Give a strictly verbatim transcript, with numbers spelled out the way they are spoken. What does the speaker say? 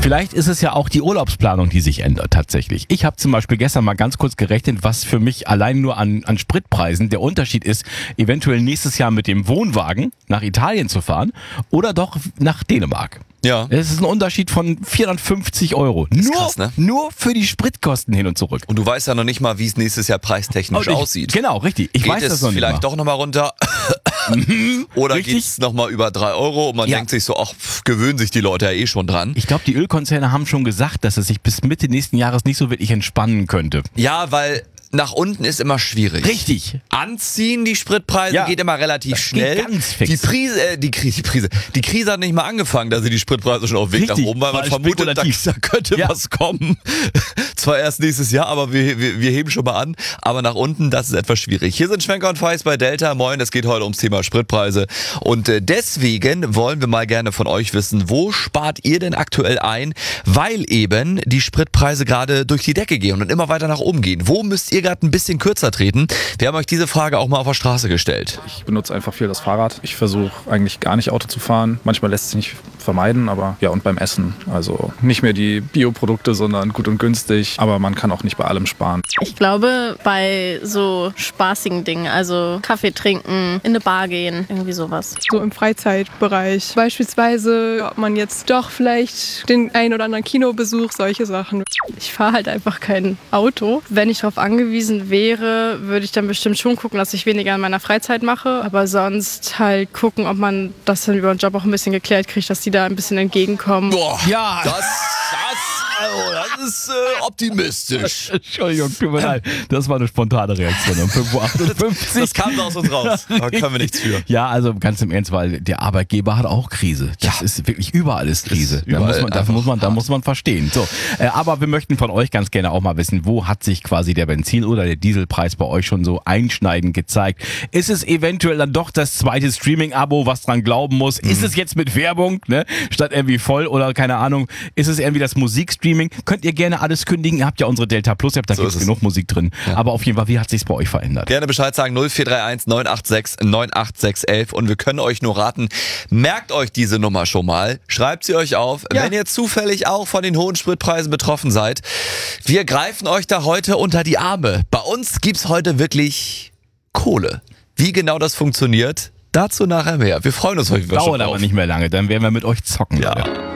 Vielleicht ist es ja auch die Urlaubsplanung, die sich ändert tatsächlich. Ich habe zum Beispiel gestern mal ganz kurz gerechnet, was für mich allein nur an, an Spritpreisen der Unterschied ist, eventuell nächstes Jahr mit dem Wohnwagen nach Italien zu fahren oder doch nach Dänemark. Ja. Es ist ein Unterschied von vierhundertfünfzig Euro. Ist Nur, krass, ne? nur für die Spritkosten hin und zurück. Und du weißt ja noch nicht mal, wie es nächstes Jahr preistechnisch Und ich, aussieht. Genau, richtig. Ich Geht weiß es das noch nicht vielleicht mal. doch nochmal runter? Oder Richtig. geht es nochmal über drei Euro und man Ja. denkt sich so, ach, pff, gewöhnen sich die Leute ja eh schon dran. Ich glaube, die Ölkonzerne haben schon gesagt, dass es sich bis Mitte nächsten Jahres nicht so wirklich entspannen könnte. Ja, weil nach unten ist immer schwierig. Richtig. Anziehen, die Spritpreise Ja. geht immer relativ Das schnell. geht ganz fix. Die Prise, äh, die Krise, die Krise, die Krise hat nicht mal angefangen, da sind die Spritpreise schon auf dem Weg Richtig, nach oben, weil man weil vermutet, da, spekulativ. da könnte Ja. was kommen. Zwar erst nächstes Jahr, aber wir, wir, wir heben schon mal an. Aber nach unten, das ist etwas schwierig. Hier sind Schwenker und Feis bei Delta. Moin, es geht heute ums Thema Spritpreise. Und äh, deswegen wollen wir mal gerne von euch wissen, wo spart ihr denn aktuell ein, weil eben die Spritpreise gerade durch die Decke gehen und immer weiter nach oben gehen. Wo müsst ihr gerade ein bisschen kürzer treten? Wir haben euch diese Frage auch mal auf der Straße gestellt. Ich benutze einfach viel das Fahrrad. Ich versuche eigentlich gar nicht Auto zu fahren. Manchmal lässt es sich nicht vermeiden, aber ja, und beim Essen. Also nicht mehr die Bioprodukte, sondern gut und günstig. Aber man kann auch nicht bei allem sparen. Ich glaube, bei so spaßigen Dingen, also Kaffee trinken, in eine Bar gehen, irgendwie sowas. So im Freizeitbereich. Beispielsweise, ob man jetzt doch vielleicht den ein oder anderen Kinobesuch, solche Sachen. Ich fahre halt einfach kein Auto. Wenn ich darauf angewiesen wäre, würde ich dann bestimmt schon gucken, dass ich weniger in meiner Freizeit mache. Aber sonst halt gucken, ob man das dann über den Job auch ein bisschen geklärt kriegt, dass die da ein bisschen entgegenkommen. Boah, Ja. das, das, also, das ist äh, optimistisch. Entschuldigung, tut mir leid. Das war eine spontane Reaktion um fünf Uhr achtundfünfzig. Das kam aus uns raus. Da können wir nichts für. Ja, also ganz im Ernst, weil der Arbeitgeber hat auch Krise. Das Ja. ist wirklich überall ist Krise. Ist Da überall muss man, da einfach muss man, da muss man verstehen. So, äh, aber wir möchten von euch ganz gerne auch mal wissen, wo hat sich quasi der Benzin- oder der Dieselpreis bei euch schon so einschneidend gezeigt? Ist es eventuell dann doch das zweite Streaming-Abo, was dran glauben muss? Mhm. Ist es jetzt mit Werbung, ne? Statt irgendwie voll oder keine Ahnung? Ist es irgendwie das Musikstreaming? Könnt ihr gerne alles kündigen. Ihr habt ja unsere Delta Plus App, da So gibt's ist es. genug Musik drin. Aber auf jeden Fall, wie hat sich's bei euch verändert? Gerne Bescheid sagen, null vier drei eins neun acht sechs neun acht sechs eins eins und wir können euch nur raten, merkt euch diese Nummer schon mal, schreibt sie euch auf, Ja. wenn ihr zufällig auch von den hohen Spritpreisen betroffen seid. Wir greifen euch da heute unter die Arme. Bei uns gibt's heute wirklich Kohle. Wie genau das funktioniert, dazu nachher mehr. Wir freuen uns heute Dauert schon aber drauf. nicht mehr lange, dann werden wir mit euch zocken. Ja. Leute.